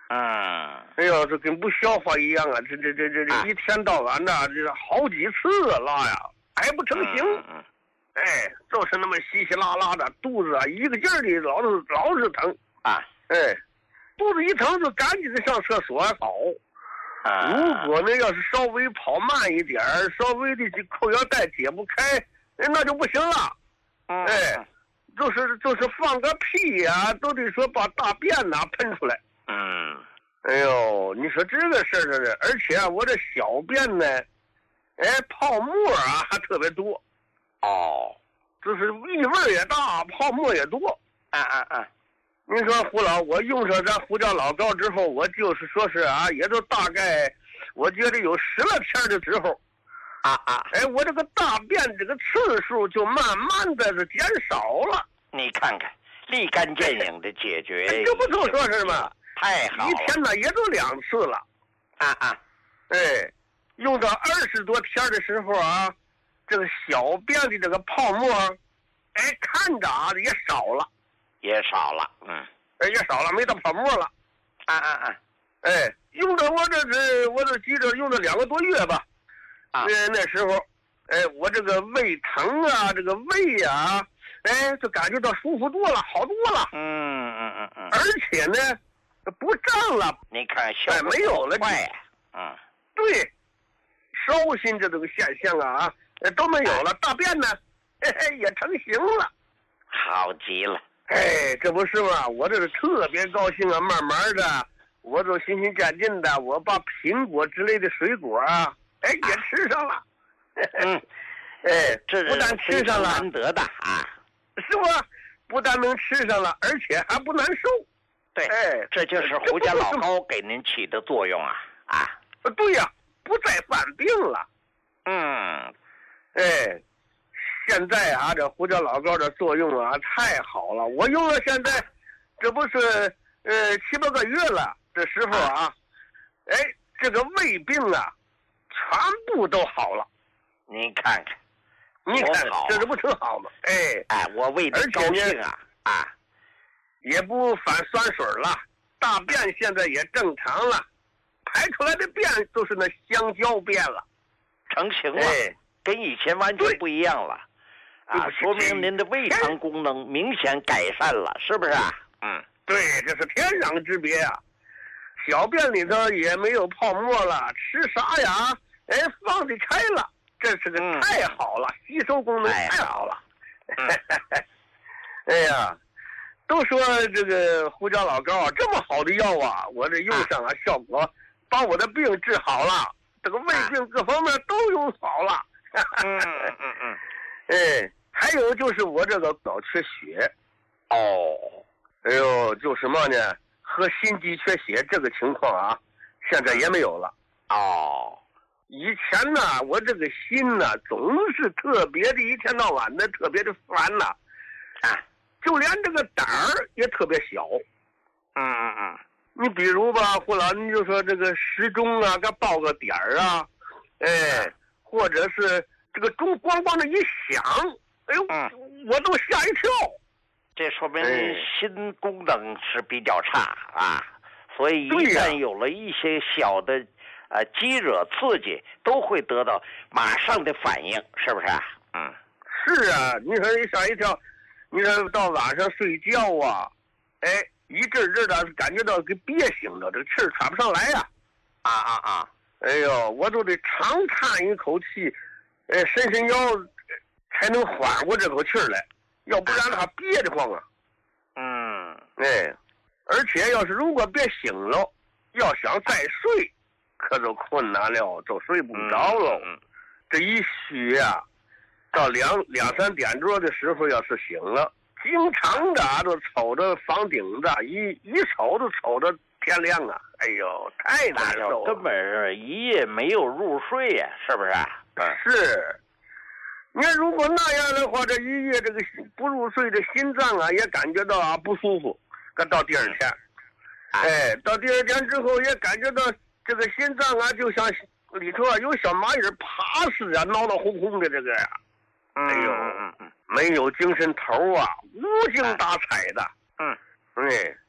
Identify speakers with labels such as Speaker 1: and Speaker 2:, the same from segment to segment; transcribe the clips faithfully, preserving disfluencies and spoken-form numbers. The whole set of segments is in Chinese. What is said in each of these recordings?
Speaker 1: 嗯，
Speaker 2: 哎呦，这跟不消化一样啊！这这这这这、啊、一天到晚的，这好几次拉呀，还不成形。
Speaker 1: 嗯嗯、
Speaker 2: 哎，就是那么稀稀拉拉的，肚子啊一个劲儿的老是老是疼
Speaker 1: 啊！
Speaker 2: 哎，肚子一疼就赶紧的上厕所跑。
Speaker 1: 啊、
Speaker 2: 如果呢要是稍微跑慢一点儿，稍微的裤腰带解不开，那就不行了。
Speaker 1: 嗯、
Speaker 2: 哎，就是就是放个屁呀、啊，都得说把大便呐、啊、喷出来。
Speaker 1: 嗯，
Speaker 2: 哎呦，你说这个事儿呢，而且啊，我这小便呢，哎，泡沫啊还特别多。
Speaker 1: 哦，
Speaker 2: 就是异味也大，泡沫也多。
Speaker 1: 啊啊啊！
Speaker 2: 您说胡老，我用上咱胡椒老膏之后，我就是说是啊，也就大概，我觉得有十来天的时候，
Speaker 1: 啊啊，
Speaker 2: 哎，我这个大便这个次数就慢慢的是减少了。
Speaker 1: 你看看，立竿见影的解决，
Speaker 2: 哎、这不就说是吗？
Speaker 1: 太好了，
Speaker 2: 一天呢也就两次了。
Speaker 1: 啊啊，
Speaker 2: 哎，用到二十多天的时候啊，这个小便的这个泡沫，哎，看着啊也少了。
Speaker 1: 也少了，嗯，
Speaker 2: 哎，也少了，没到泡沫了，
Speaker 1: 啊啊啊！
Speaker 2: 哎，用的我这是我这记着用了两个多月吧，
Speaker 1: 啊，
Speaker 2: 那那时候，哎，我这个胃疼啊，这个胃呀、啊，哎，就感觉到舒服多了，好多了，
Speaker 1: 嗯嗯嗯嗯，
Speaker 2: 而且呢，不胀了，
Speaker 1: 你看，
Speaker 2: 哎，没有了，
Speaker 1: 快，嗯，
Speaker 2: 对，烧心这种现象啊，都没有了，哎、大便呢，嘿嘿，也成型了，
Speaker 1: 好极了。
Speaker 2: 哎，这不是嘛？我这是特别高兴啊！慢慢的，我都心心渐进的，我把苹果之类的水果啊，哎，也吃上了。
Speaker 1: 嗯，
Speaker 2: 哎，
Speaker 1: 这
Speaker 2: 不但吃上了，
Speaker 1: 难得的啊，
Speaker 2: 是吧？不但能吃上了，而且还不难受。
Speaker 1: 对，
Speaker 2: 哎，
Speaker 1: 这就是胡椒老膏给您起的作用啊啊！
Speaker 2: 对呀、啊，不再犯病了。
Speaker 1: 嗯，
Speaker 2: 哎。现在啊，这胡椒老膏的作用啊太好了，我用了现在，这不是呃七八个月了，这时候啊，哎，这个胃病啊，全部都好了。
Speaker 1: 您看看，
Speaker 2: 你看，
Speaker 1: 好
Speaker 2: 这这不挺好吗？哎
Speaker 1: 哎，我为你高兴啊啊，
Speaker 2: 也不反酸水了，大便现在也正常了，排出来的便都是那香蕉便了，
Speaker 1: 成型了，
Speaker 2: 哎、
Speaker 1: 跟以前完全不一样了。啊，说明您的胃肠功能明显改善了，是不是啊？嗯，
Speaker 2: 对，这是天壤之别啊！小便里头也没有泡沫了，吃啥呀？哎，放得开了，这是个太好了，嗯、吸收功能太好了。
Speaker 1: 嗯、
Speaker 2: 哎呀，都说这个胡椒老膏啊，这么好的药啊，我这用上啊，效果把我的病治好了，这个胃病各方面都用好了。
Speaker 1: 嗯嗯嗯嗯。
Speaker 2: 哎，还有就是我这个脑缺血，
Speaker 1: 哦，
Speaker 2: 哎呦，就什么呢？和心肌缺血这个情况啊，现在也没有了。
Speaker 1: 哦，
Speaker 2: 以前呢，我这个心呢，总是特别的，一天到晚的特别的烦呐，啊，就连这个胆儿也特别小。
Speaker 1: 嗯嗯嗯，
Speaker 2: 你比如吧，胡老，你就说这个时钟啊，给报个点儿啊，哎，或者是。这个钟咣咣的一响，哎呦，嗯、我都吓一跳。
Speaker 1: 这说明心功能是比较差啊，所以一旦有了一些小的呃激惹刺激，都会得到马上的反应，是不是啊？嗯，
Speaker 2: 是啊，你说你吓一跳，你说到晚上睡觉啊，哎，一阵阵的感觉到给憋醒了，这个气儿喘不上来呀、
Speaker 1: 啊。啊啊啊！
Speaker 2: 哎呦，我都得长叹一口气。哎，伸伸腰才能缓过这口气儿来，要不然他憋得慌啊。
Speaker 1: 嗯，
Speaker 2: 哎，而且要是如果憋醒了，要想再睡，可就困难了，就睡不着了。
Speaker 1: 嗯嗯、
Speaker 2: 这一虚啊，到两两三点钟的时候，要是醒了，经常的都瞅着房顶子，一一瞅都瞅着天亮啊！哎呦，太难受了，
Speaker 1: 根本是一夜没有入睡呀、啊，是不是？
Speaker 2: 是，你看如果那样的话，这一夜这个不入睡的心脏啊，也感觉到啊不舒服。可到第二天，哎，到第二天之后也感觉到这个心脏啊，就像里头啊有小蚂蚁爬似的，闹闹哄哄的这个呀、啊，哎呦，没有精神头啊，无精打采的。
Speaker 1: 嗯，
Speaker 2: 哎，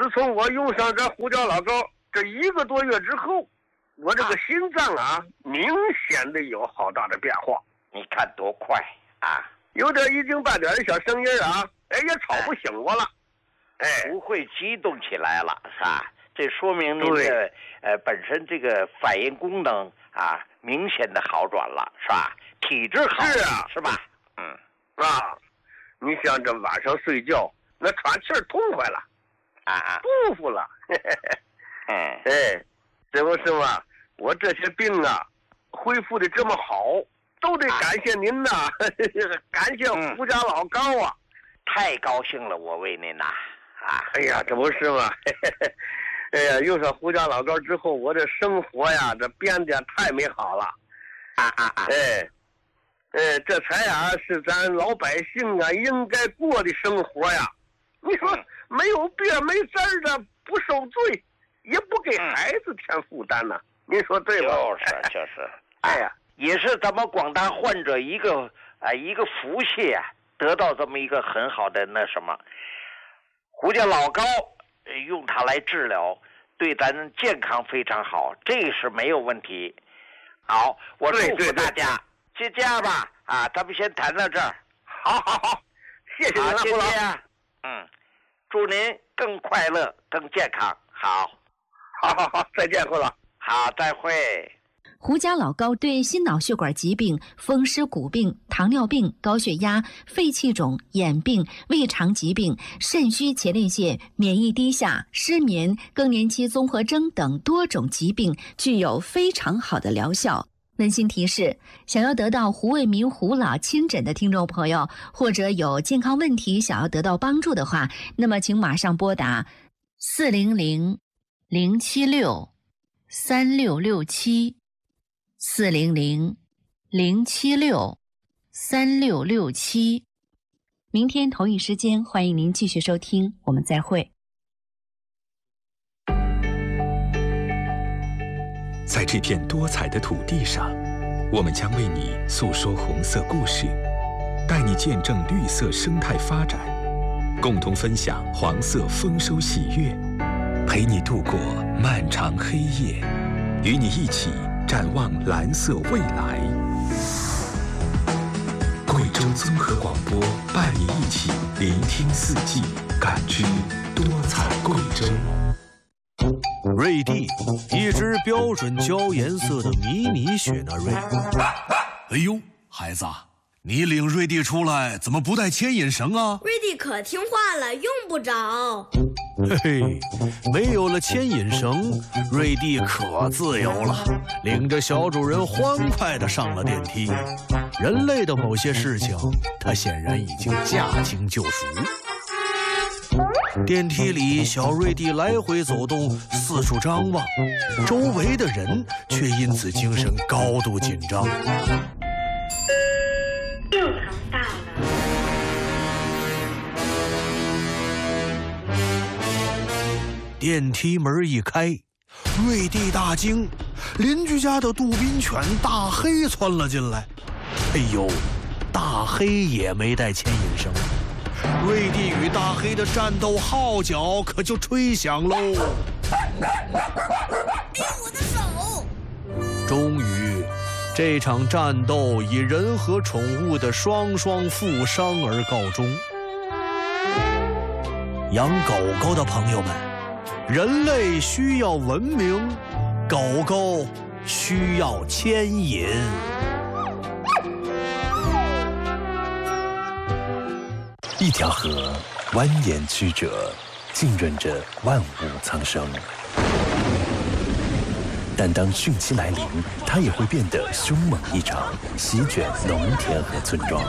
Speaker 2: 自从我用上这胡椒老膏这一个多月之后，我这个心脏啊，明显的有好大的变化。
Speaker 1: 你看多快啊！
Speaker 2: 有点一丁半点的小声音啊，哎，也吵不醒我了。哎，
Speaker 1: 不会激动起来了，是吧？这说明您的呃本身这个反应功能啊，明显的好转了，是吧？体质好，
Speaker 2: 是啊，
Speaker 1: 是吧？嗯
Speaker 2: 啊，你想这晚上睡觉那喘气儿痛快了，
Speaker 1: 啊啊，
Speaker 2: 舒服了。
Speaker 1: 嗯，
Speaker 2: 哎，这不是嘛？我这些病啊，恢复的这么好，都得感谢您呐，啊、感谢胡家老高啊、嗯！
Speaker 1: 太高兴了，我为您呐！啊，
Speaker 2: 哎呀，这不是嘛？哎呀，用上胡家老膏之后，我这生活呀，这变得太美好了。
Speaker 1: 啊啊啊！
Speaker 2: 哎，哎，这才啊是咱老百姓啊应该过的生活呀。你说、嗯、没有病没灾的，不受罪，也不给孩子添负担呐、啊。您说对吧？
Speaker 1: 就是就是，
Speaker 2: 哎呀，
Speaker 1: 也是咱们广大患者一个啊一个福气啊，得到这么一个很好的那什么。胡椒老膏用它来治疗，对咱健康非常好，这个是没有问题。好，我祝福大家。就这样吧，啊，咱们先谈到这儿。
Speaker 2: 好好好，谢谢您了，胡老师。
Speaker 1: 嗯，祝您更快乐、更健康。好，
Speaker 2: 好好好，再见，胡老。
Speaker 1: 好，再会。
Speaker 3: 胡椒老膏对心脑血管疾病、风湿骨病、糖尿病、高血压、肺气肿、眼病、胃肠疾病、肾虚前列腺、免疫低下、失眠、更年期综合征等多种疾病具有非常好的疗效。温馨提示：想要得到胡卫民胡老亲诊的听众朋友，或者有健康问题想要得到帮助的话，那么请马上拨打四零零零七六三六六七。四零零零七六三六六七，明天同一时间，欢迎您继续收听，我们再会。
Speaker 4: 在这片多彩的土地上，我们将为你诉说红色故事，带你见证绿色生态发展，共同分享黄色丰收喜悦，陪你度过漫长黑夜，与你一起展望蓝色未来。贵州综合广播伴你一起聆听四季，感知多彩贵州。
Speaker 5: 瑞蒂，一只标准焦颜色的迷你雪纳瑞。
Speaker 6: 哎呦，孩子，你领瑞蒂出来怎么不带牵引绳啊？
Speaker 7: 瑞蒂可听话了，用不着。
Speaker 5: 嘿嘿，没有了牵引绳，瑞蒂可自由了，领着小主人欢快地上了电梯。人类的某些事情，他显然已经驾轻就熟。电梯里，小瑞蒂来回走动，四处张望，周围的人却因此精神高度紧张。
Speaker 7: 六层到了。
Speaker 5: 电梯门一开，瑞蒂大惊，邻居家的杜宾犬大黑窜了进来。哎呦，大黑也没带牵引绳，瑞蒂与大黑的战斗号角可就吹响喽！
Speaker 7: 哎，我的手！
Speaker 5: 终于，这场战斗以人和宠物的双双负伤而告终。养狗狗的朋友们，人类需要文明，狗狗需要牵引。
Speaker 4: 一条河蜿蜒曲折，浸润着万物苍生。但当汛期来临，它也会变得凶猛异常，席卷农田和村庄。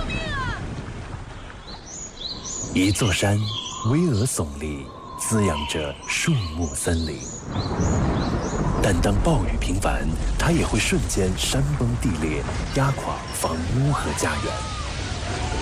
Speaker 4: 一座山巍峨耸立，滋养着树木森林。但当暴雨频繁，它也会瞬间山崩地裂，压垮房屋和家园。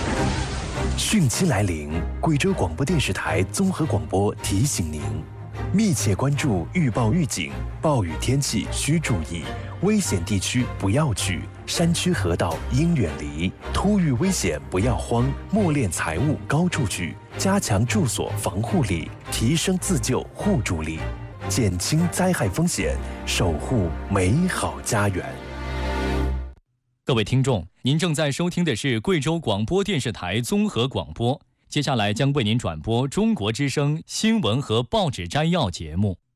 Speaker 4: 汛期来临，贵州广播电视台综合广播提醒您：
Speaker 8: 密切关注预报预警，暴雨天气需注意，危险地区不要去，山区河道应远离，突遇危险不要慌，默敛财物高处举，加强住所防护力，提升自救互助力，减轻灾害风险，守护美好家园。
Speaker 9: 各位听众，您正在收听的是贵州广播电视台综合广播，接下来将为您转播中国之声新闻和报纸摘要节目。